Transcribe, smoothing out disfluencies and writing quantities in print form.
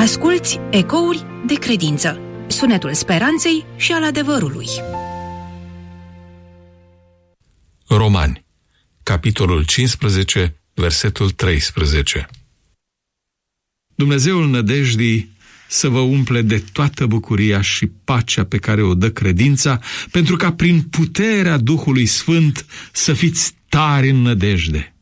Asculți Ecouri de credință, sunetul speranței și al adevărului. Romani, capitolul 15, versetul 13. Dumnezeul nădejdii să vă umple de toată bucuria și pacea pe care o dă credința, pentru ca prin puterea Duhului Sfânt să fiți tari în nădejde.